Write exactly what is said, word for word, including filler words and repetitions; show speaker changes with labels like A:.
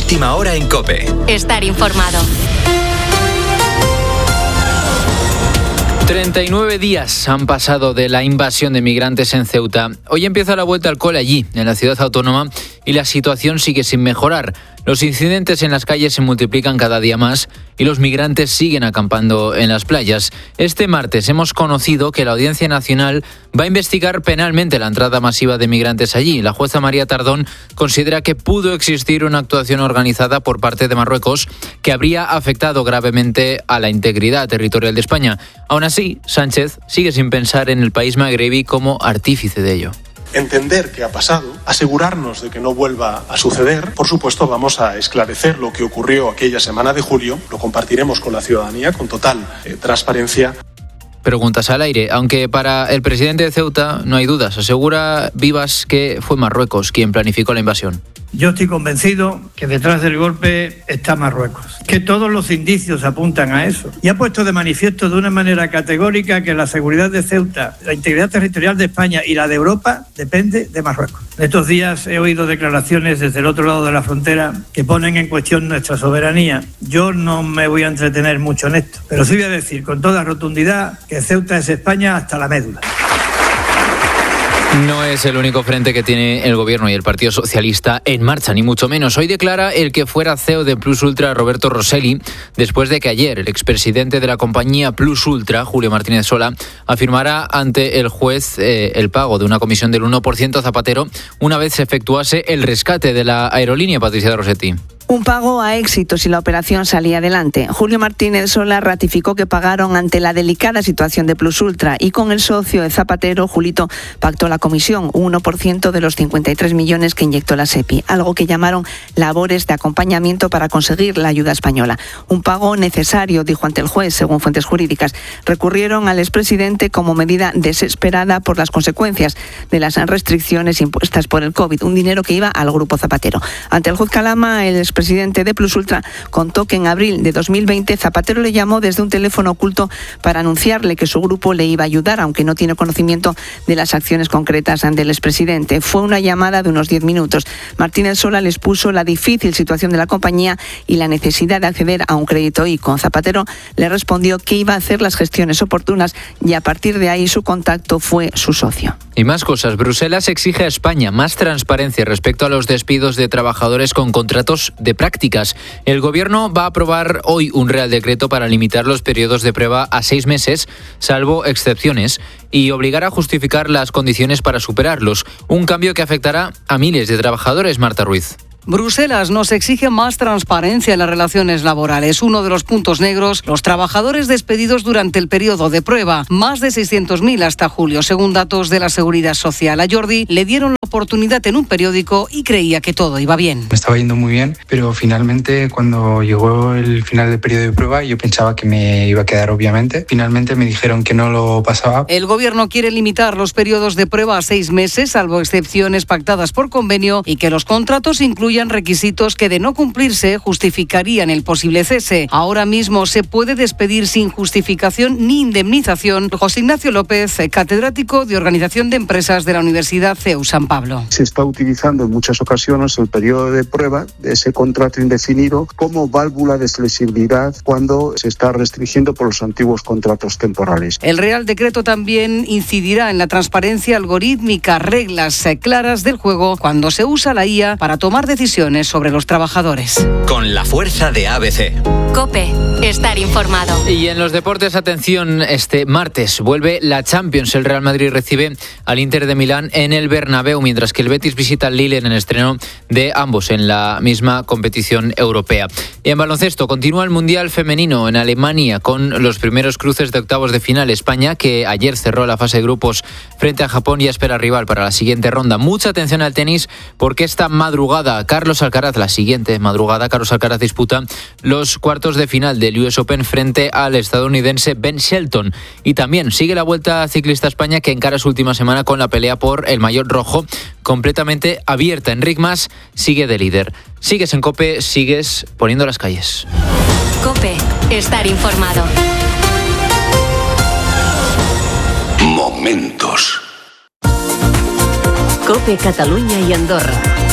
A: Última hora en COPE.
B: Estar informado.
C: treinta y nueve días han pasado de la invasión de migrantes en Ceuta. Hoy empieza la vuelta al cole allí, en la ciudad autónoma, y la situación sigue sin mejorar. Los incidentes en las calles se multiplican cada día más y los migrantes siguen acampando en las playas. Este martes hemos conocido que la Audiencia Nacional va a investigar penalmente la entrada masiva de migrantes allí. La jueza María Tardón considera que pudo existir una actuación organizada por parte de Marruecos que habría afectado gravemente a la integridad territorial de España. Aún así, Sánchez sigue sin pensar en el país magrebí como artífice de ello.
D: Entender qué ha pasado, asegurarnos de que no vuelva a suceder. Por supuesto, vamos a esclarecer lo que ocurrió aquella semana de julio. Lo compartiremos con la ciudadanía con total eh, transparencia.
C: Preguntas al aire, aunque para el presidente de Ceuta no hay dudas. Asegura Vivas que fue Marruecos quien planificó la invasión.
E: Yo estoy convencido que detrás del golpe está Marruecos, que todos los indicios apuntan a eso. Y ha puesto de manifiesto de una manera categórica que la seguridad de Ceuta, la integridad territorial de España y la de Europa depende de Marruecos. Estos días he oído declaraciones desde el otro lado de la frontera que ponen en cuestión nuestra soberanía. Yo no me voy a entretener mucho en esto, pero sí voy a decir con toda rotundidad que Ceuta es España hasta la médula.
C: No es el único frente que tiene el Gobierno y el Partido Socialista en marcha, ni mucho menos. Hoy declara el que fuera C E O de Plus Ultra, Roberto Rosselli, después de que ayer el expresidente de la compañía Plus Ultra, Julio Martínez Sola, afirmara ante el juez eh, el pago de una comisión del uno por ciento a Zapatero una vez se efectuase el rescate de la aerolínea. Patricia de Rossetti.
F: Un pago a éxito si la operación salía adelante. Julio Martínez Sola ratificó que pagaron ante la delicada situación de Plus Ultra y con el socio de Zapatero, Julito, pactó la comisión, uno por ciento de los cincuenta y tres millones que inyectó la SEPI, algo que llamaron labores de acompañamiento para conseguir la ayuda española. Un pago necesario, dijo ante el juez, según fuentes jurídicas. Recurrieron al expresidente como medida desesperada por las consecuencias de las restricciones impuestas por el COVID, un dinero que iba al grupo Zapatero. Ante el juez Calama, el presidente de Plus Ultra contó que en abril de dos mil veinte Zapatero le llamó desde un teléfono oculto para anunciarle que su grupo le iba a ayudar, aunque no tiene conocimiento de las acciones concretas del expresidente. Fue una llamada de unos diez minutos. Martínez Sola les puso la difícil situación de la compañía y la necesidad de acceder a un crédito I C O. Zapatero le respondió que iba a hacer las gestiones oportunas y a partir de ahí su contacto fue su socio.
C: Y más cosas. Bruselas exige a España más transparencia respecto a los despidos de trabajadores con contratos de prácticas. El Gobierno va a aprobar hoy un Real Decreto para limitar los periodos de prueba a seis meses, salvo excepciones, y obligar a justificar las condiciones para superarlos. Un cambio que afectará a miles de trabajadores. Marta Ruiz.
G: Bruselas nos exige más transparencia en las relaciones laborales. Uno de los puntos negros, los trabajadores despedidos durante el periodo de prueba. Más de seiscientos mil hasta julio, según datos de la Seguridad Social. A Jordi le dieron la oportunidad en un periódico y creía que todo iba bien.
H: Me estaba yendo muy bien, pero finalmente cuando llegó el final del periodo de prueba yo pensaba que me iba a quedar, obviamente. Finalmente me dijeron que no lo pasaba.
G: El Gobierno quiere limitar los periodos de prueba a seis meses, salvo excepciones pactadas por convenio, y que los contratos incluyan requisitos que, de no cumplirse, justificarían el posible cese. Ahora mismo se puede despedir sin justificación ni indemnización. José Ignacio López, catedrático de Organización de Empresas de la Universidad C E U San Pablo.
I: Se está utilizando en muchas ocasiones el periodo de prueba de ese contrato indefinido como válvula de flexibilidad cuando se está restringiendo por los antiguos contratos temporales.
G: El Real Decreto también incidirá en la transparencia algorítmica, reglas claras del juego cuando se usa la I A para tomar decisiones sobre los trabajadores.
A: Con la fuerza de A B C.
B: COPE. Estar informado.
C: Y en los deportes, atención, este martes vuelve la Champions. El Real Madrid recibe al Inter de Milán en el Bernabéu, mientras que el Betis visita al Lille en el estreno de ambos en la misma competición europea. Y en baloncesto continúa el Mundial Femenino en Alemania con los primeros cruces de octavos de final. España, que ayer cerró la fase de grupos frente a Japón, ya espera rival para la siguiente ronda. Mucha atención al tenis porque esta madrugada Carlos Alcaraz, la siguiente madrugada, Carlos Alcaraz disputa los cuartos de final del U S Open frente al estadounidense Ben Shelton. Y también sigue la Vuelta Ciclista a España, que encara su última semana con la pelea por el maillot rojo completamente abierta. Enric Mas sigue de líder. Sigues en COPE, sigues poniendo las calles.
B: COPE. Estar informado.
J: Momentos.
K: COPE Catalunya y Andorra.